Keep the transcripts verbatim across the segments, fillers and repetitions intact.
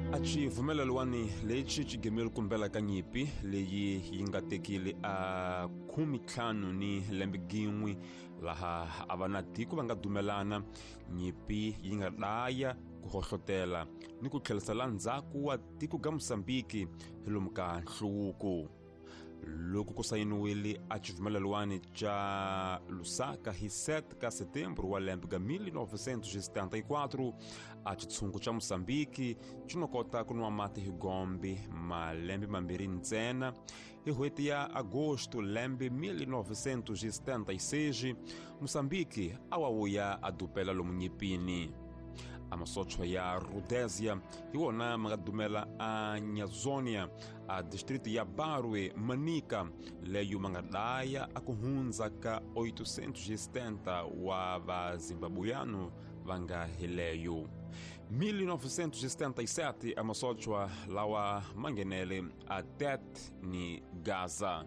Achi vumelelwani lechi chigemelo kumbela ka nyimpi leyi yi nga tekile a khume ntlhanu ni lembe gin'we laha a va na tiko va nga dumelana. Nyimpi yi nga daya ku hohlotela ni ku tlhelisela ndzhaku wa tiko ga Mosambiki hi lomu ka nhluvuko. Loko ku sayiniwile a chivumelelwani cha Lusaka hi sete ka setembro wa lembe ga mille novecentos e setenta e quatro, a chitshungu cha Mosambiki chinokota ku nwa mati hi gombe malembe mambiri ntsena. Hi hweti ya agosto lembe mille novecentos e setenta e seis, Mosambiki a wa vuya a dupela lomu nyipini. A masocho ya Rhodesia hi wona ma nga dumela a Nyazonia, a distrito ya Barwe Manica leyo ma nga daya a ku hundza ka oitocentos e setenta wa vazimbabuyano va nga hileyo. mille novecentos e setenta e sete a masocho lawa mangenele a Tete ni Gaza.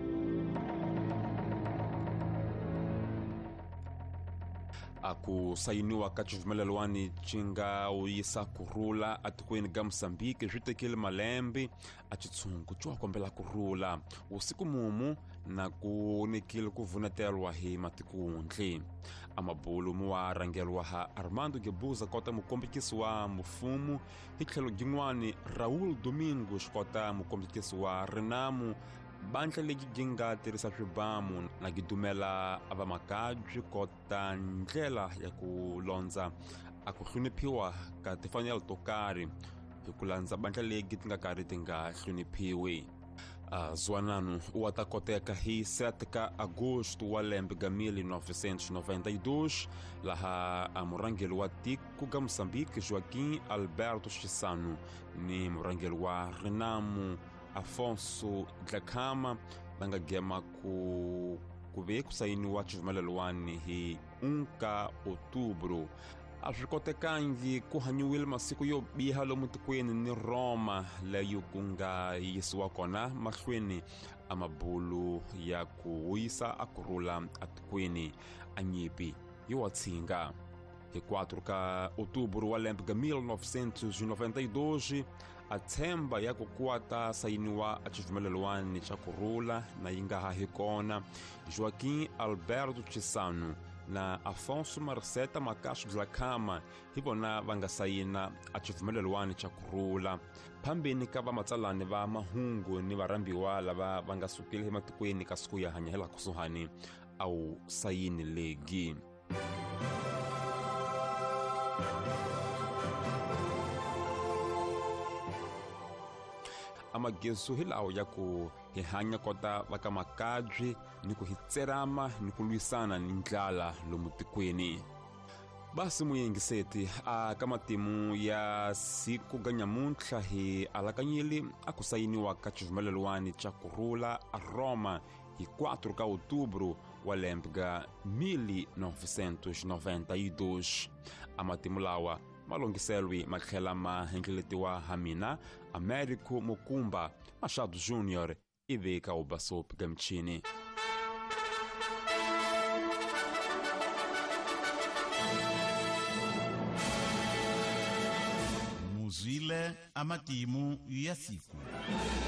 Aku sayiniwa ka chivumelelwani chinga uyisa kurula atikweni ga Mosambiki zwitekile malembe a chitshungu cho kombela kurula usiku mumu na ku nikile ku vunetelwa hi matikuntli. Amabulu muwa rangelwa ha Armando Guebuza kota mukombekisi wa mufumu hi tlhelo gin'wani Raul Domingos kota mukombekisi wa Renamo. Bandla legi ginga tirisa swibamu na gidumela ava makadzi kota ndlela ya ku londza a ku hloniphiwa ka tifanelo to karhi hi ku landza bandla legi ti nga karhi ti nga hloniphiwi. Uh, Zwanano wa ta koteka hi sete ka agosto wa lembe ga mille novecentos e noventa e dois laha a murangeli wa tiko ga Mosambiki Joaquim Alberto Chissano ni murangeli wa Renamo Afonso Dhlakama va nga gema ku ku ve ku sayiniwa chivumelelwani hi un ka outubro. A swi kotekangi ku hanyiwile masiku yo biha lomu tikweni ni Roma leyo ku nga yisiwa kona mahlweni a mabulu ya ku wisa a kurula a tikweni a nyimpi yo wa tshinga. Hi quatro ka outubro wa lembe ga mille novecentos e noventa e dois, a tshemba ya ku kuwata sayiniwa a chivumelelwani cha kurula na yi nga ha hi kona. Joaquim Alberto Chissano na Afonso Marceta Macaco Dhlakama hi vona va nga sayina a chivumelelwani cha kurula phambeni ka vamatsalani va mahungu ni varambiwa lava va nga sukile ematikweni ka siku ya hanya hela kusuhani a wu sayini legi. Amageso hilawo ya ku hi hanya kota va ka makadzi ni ku hi tserama ni ku lwisana ni ndlala lomu tikweni. Basi muyingiseti a ka matimu ya siku ga nyamuntlha hi alakanyile a ku sayiniwa ka chivumelelwani cha kurula a Roma hi quatro ka outubro wa lembe ga mille novecentos e noventa e dois. A matimu lawa malongiselwi matlhela ma henhleletiwa ha mina Américo Mukumba Machado Júnior ivi ka ubasopi ga mchini. Muzile amatimu ya siku.